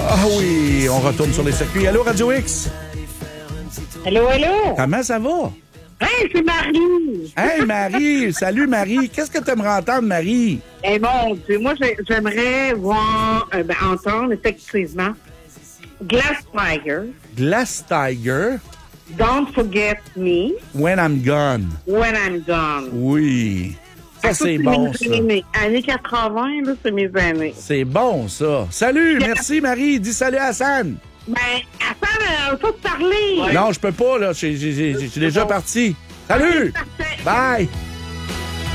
Ah oui, on retourne sur les circuits. Allô, Radio X? Allô, allô? Comment ça va? Hey, c'est Marie! Hey, Marie! Salut, Marie! Qu'est-ce que tu aimerais entendre, Marie? Eh mon Dieu, moi, j'aimerais voir, entendre, effectivement, Glass Tiger, Glass Tiger, Don't Forget Me, When I'm Gone. When I'm Gone. Oui. Ça, c'est bon, ça. Années 80, là, c'est mes années. C'est bon, ça. Salut! Merci, Marie. Dis salut à Hassan. Ben, attends, faut te parler. Non, je peux pas, là. J'ai déjà parti. Salut! Parfait. Bye!